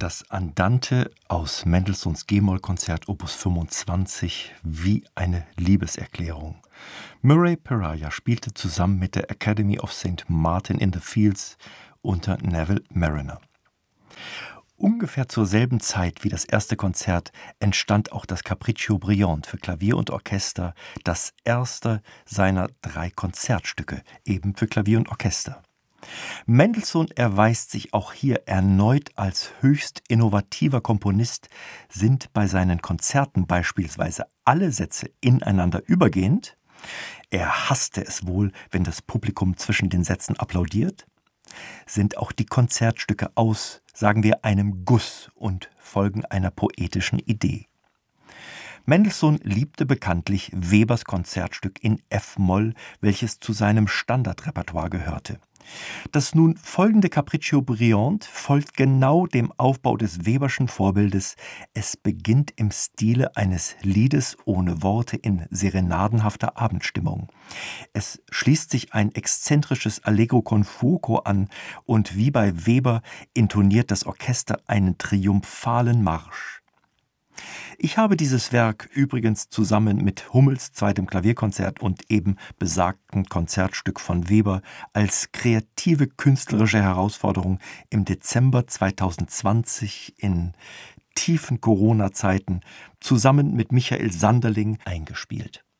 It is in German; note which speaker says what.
Speaker 1: Das Andante aus Mendelssohns G-Moll-Konzert Opus 25 wie eine Liebeserklärung. Murray Peraja spielte zusammen mit der Academy of St. Martin in the Fields unter Neville Marriner. Ungefähr zur selben Zeit wie das erste Konzert entstand auch das Capriccio Brillant für Klavier und Orchester, das erste seiner 3 Konzertstücke, eben für Klavier und Orchester. Mendelssohn erweist sich auch hier erneut als höchst innovativer Komponist. Sind bei seinen Konzerten beispielsweise alle Sätze ineinander übergehend? Er hasste es wohl, wenn das Publikum zwischen den Sätzen applaudiert? Sind auch die Konzertstücke aus, sagen wir, einem Guss und folgen einer poetischen Idee? Mendelssohn liebte bekanntlich Webers Konzertstück in F-Moll, welches zu seinem Standardrepertoire gehörte. Das nun folgende Capriccio Brillant folgt genau dem Aufbau des Weberschen Vorbildes. Es beginnt im Stile eines Liedes ohne Worte in serenadenhafter Abendstimmung. Es schließt sich ein exzentrisches Allegro con fuoco an und wie bei Weber intoniert das Orchester einen triumphalen Marsch. Ich habe dieses Werk übrigens zusammen mit Hummels zweitem Klavierkonzert und eben besagten Konzertstück von Weber als kreative künstlerische Herausforderung im Dezember 2020 in tiefen Corona-Zeiten zusammen mit Michael Sanderling eingespielt.